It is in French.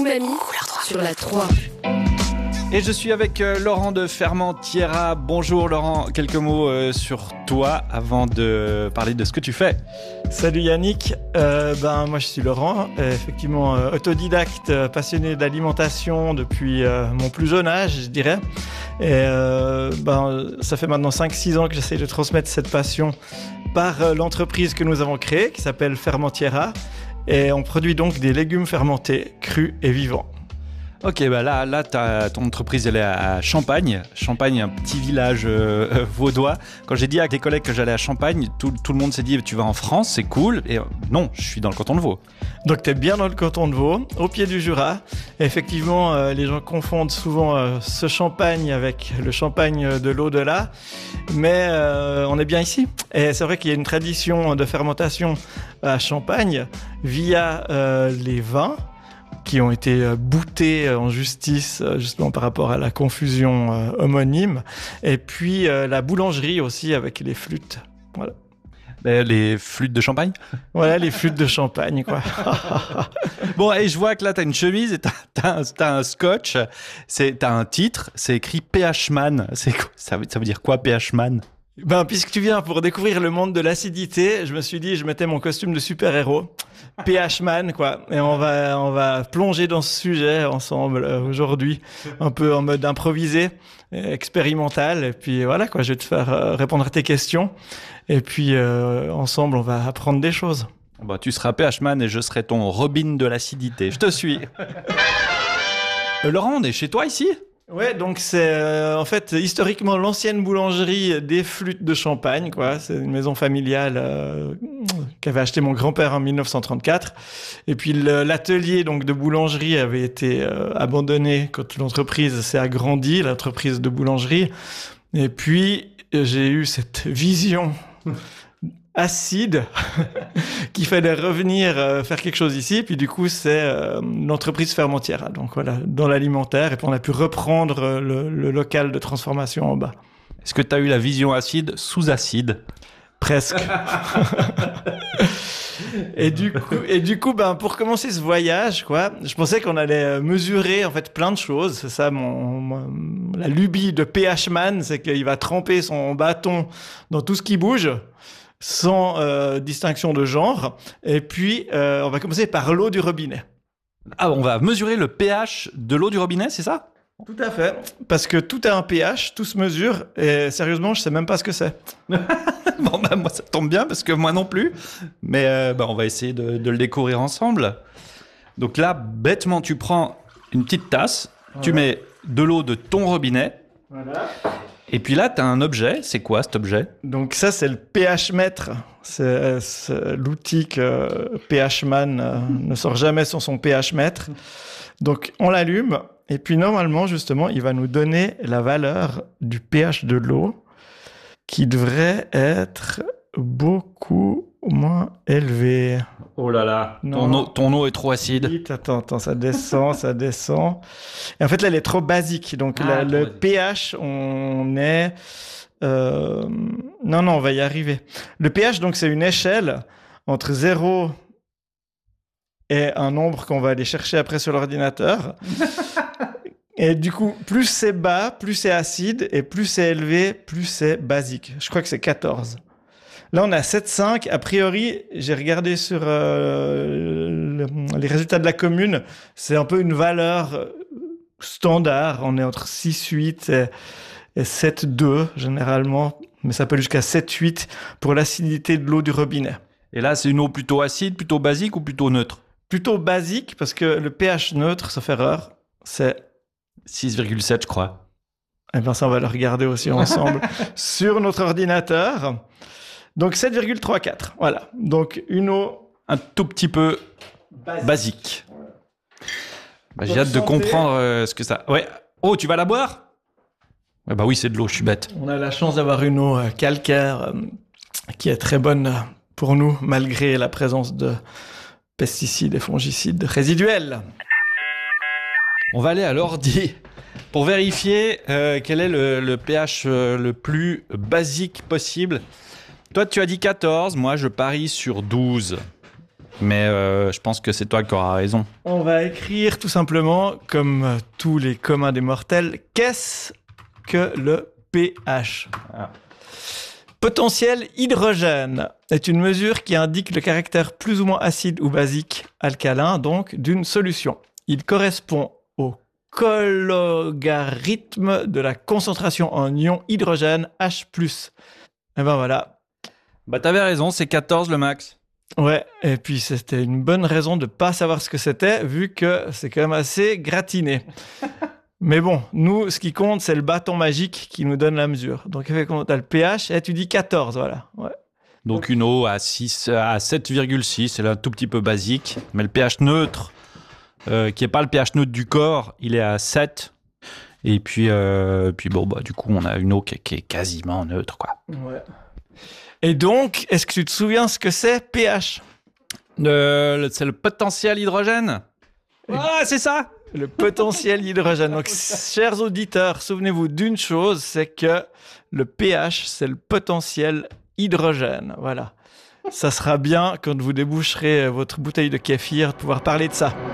Umami sur la 3. Et je suis avec Laurent de Fermentiera. Bonjour Laurent, quelques mots sur toi avant de parler de ce que tu fais. Salut Yannick, moi je suis Laurent, effectivement autodidacte, passionné d'alimentation depuis mon plus jeune âge, je dirais. Et ça fait maintenant 5-6 ans que j'essaie de transmettre cette passion par l'entreprise que nous avons créée, qui s'appelle Fermentiera. Et on produit donc des légumes fermentés, crus et vivants. Ok, là ton entreprise elle est à Champagne. Champagne, un petit village vaudois. Quand j'ai dit à tes collègues que j'allais à Champagne, tout le monde s'est dit tu vas en France, c'est cool. Et non, je suis dans le canton de Vaud. Donc tu es bien dans le canton de Vaud, au pied du Jura. Et effectivement, les gens confondent souvent ce champagne avec le champagne de l'au-delà. Mais on est bien ici. Et c'est vrai qu'il y a une tradition de fermentation à Champagne via les vins qui ont été boutés en justice justement par rapport à la confusion homonyme, et puis la boulangerie aussi avec les flûtes. Voilà. Les flûtes de champagne. Voilà, les flûtes de champagne, quoi. Bon, et je vois que là, t'as une chemise et t'as un scotch. T'as un titre, c'est écrit PH Man. Ça veut dire quoi, PH Man ? Puisque tu viens pour découvrir le monde de l'acidité, je me suis dit, je mettais mon costume de super-héros, PH Man, quoi. Et on va plonger dans ce sujet ensemble aujourd'hui, un peu en mode improvisé, expérimental. Et puis voilà, quoi, je vais te faire répondre à tes questions. Et puis ensemble, on va apprendre des choses. Tu seras PH Man et je serai ton Robin de l'acidité. Je te suis. Laurent, on est chez toi ici ? Ouais, donc c'est en fait historiquement l'ancienne boulangerie des flûtes de Champagne, quoi. C'est une maison familiale qu'avait acheté mon grand-père en 1934. Et puis l'atelier donc de boulangerie avait été abandonné quand l'entreprise s'est agrandie, l'entreprise de boulangerie. Et puis j'ai eu cette vision acide qu'il fallait revenir faire quelque chose ici, puis du coup c'est l'entreprise Fermentiera, donc voilà, dans l'alimentaire, et puis on a pu reprendre le local de transformation en bas. Est-ce que tu as eu la vision acide sous acide ? Presque. Et du coup, pour commencer ce voyage, quoi, je pensais qu'on allait mesurer en fait plein de choses. C'est ça la lubie de PH Man, c'est qu'il va tremper son bâton dans tout ce qui bouge, sans distinction de genre. Et puis, on va commencer par l'eau du robinet. Ah, on va mesurer le pH de l'eau du robinet, c'est ça ? Tout à fait. Parce que tout a un pH, tout se mesure. Et sérieusement, je sais même pas ce que c'est. Moi, ça tombe bien, parce que moi non plus. Mais on va essayer de le découvrir ensemble. Donc là, bêtement, tu prends une petite tasse, tu mets de l'eau de ton robinet. Voilà. Et puis là, tu as un objet. C'est quoi cet objet ? Donc ça, c'est le pH mètre. C'est l'outil que PH Man ne sort jamais sans son pH mètre. Donc on l'allume et puis normalement, justement, il va nous donner la valeur du pH de l'eau qui devrait être beaucoup moins élevé. Oh là là, ton eau est trop acide. Vite, attends, ça descend. Et en fait, là, elle est trop basique. Donc, le pH, on est... Non, on va y arriver. Le pH, donc, c'est une échelle entre 0 et un nombre qu'on va aller chercher après sur l'ordinateur. Et du coup, plus c'est bas, plus c'est acide, et plus c'est élevé, plus c'est basique. Je crois que c'est 14. Là, on est à 7,5. A priori, j'ai regardé sur les résultats de la commune. C'est un peu une valeur standard. On est entre 6,8 et 7,2 généralement. Mais ça peut aller jusqu'à 7,8 pour l'acidité de l'eau du robinet. Et là, c'est une eau plutôt acide, plutôt basique ou plutôt neutre ? Plutôt basique, parce que le pH neutre, sauf erreur, c'est 6,7, je crois. Eh bien, ça, on va le regarder aussi ensemble sur notre ordinateur. Donc 7,34, voilà. Donc une eau un tout petit peu basique. J'ai hâte de comprendre ce que ça... Ouais. Oh, tu vas la boire ? Oui, c'est de l'eau, je suis bête. On a la chance d'avoir une eau calcaire qui est très bonne pour nous, malgré la présence de pesticides et fongicides résiduels. On va aller à l'ordi pour vérifier quel est le pH le plus basique possible. Toi, tu as dit 14, moi je parie sur 12. Mais je pense que c'est toi qui auras raison. On va écrire tout simplement, comme tous les communs des mortels, qu'est-ce que le pH ? Potentiel hydrogène est une mesure qui indique le caractère plus ou moins acide ou basique, alcalin donc, d'une solution. Il correspond au logarithme de la concentration en ion hydrogène H+. Et ben voilà. Bah t'avais raison, c'est 14 le max. Ouais, et puis c'était une bonne raison de pas savoir ce que c'était, vu que c'est quand même assez gratiné. Mais bon, nous, ce qui compte, c'est le bâton magique qui nous donne la mesure. Donc, effectivement, tu as le pH, et tu dis 14, voilà. Ouais. Donc une eau à 7,6, c'est là un tout petit peu basique. Mais le pH neutre, qui n'est pas le pH neutre du corps, il est à 7. Et puis bon, bah, du coup, on a une eau qui est quasiment neutre, quoi. Ouais. Et donc, est-ce que tu te souviens ce que c'est pH ? C'est le potentiel hydrogène. Ah, c'est ça. Le potentiel hydrogène. Donc, chers auditeurs, souvenez-vous d'une chose, c'est que le pH, c'est le potentiel hydrogène. Voilà. Ça sera bien, quand vous déboucherez votre bouteille de kéfir, de pouvoir parler de ça.